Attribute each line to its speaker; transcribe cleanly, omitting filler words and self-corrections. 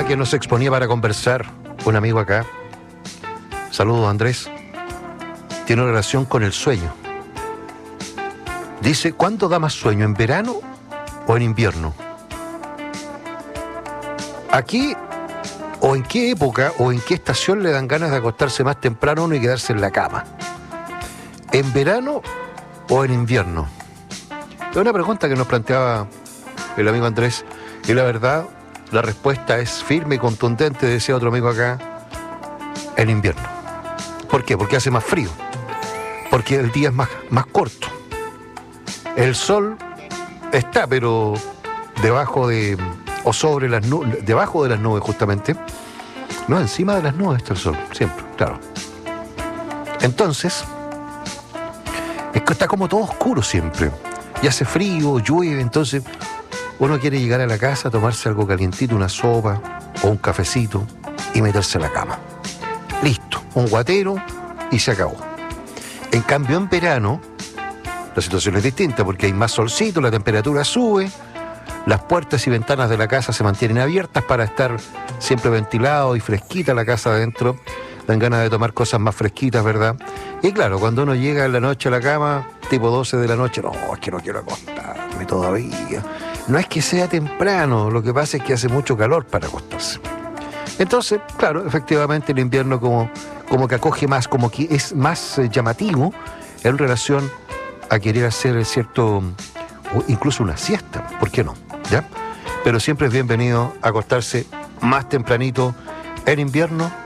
Speaker 1: que nos exponía para conversar, un amigo acá, saludos Andrés, tiene relación con el sueño. Dice, ¿cuándo da más sueño, en verano o en invierno? Aquí, o en qué época o en qué estación le dan ganas de acostarse más temprano a uno y quedarse en la cama. ¿En verano o en invierno? Es una pregunta que nos planteaba el amigo Andrés, y la verdad, la respuesta es firme y contundente, decía otro amigo acá, en invierno. ¿Por qué? Porque hace más frío, porque el día es más corto. El sol está, pero debajo de, o sobre las nubes, debajo de las nubes justamente, no, encima de las nubes está el sol, siempre, claro. Entonces, es que está como todo oscuro siempre, y hace frío, llueve, entonces uno quiere llegar a la casa, tomarse algo calientito, una sopa o un cafecito y meterse a la cama. Listo, un guatero y se acabó. En cambio, en verano, la situación es distinta porque hay más solcito, la temperatura sube, las puertas y ventanas de la casa se mantienen abiertas para estar siempre ventilado y fresquita la casa adentro. Dan ganas de tomar cosas más fresquitas, ¿verdad? Y claro, cuando uno llega en la noche a la cama, tipo 12 de la noche, no, es que no quiero acostarme todavía. No es que sea temprano, lo que pasa es que hace mucho calor para acostarse. Entonces, claro, efectivamente el invierno como que acoge más, como que es más llamativo en relación a querer hacer cierto, incluso una siesta, ¿por qué no? ¿Ya? Pero siempre es bienvenido acostarse más tempranito en invierno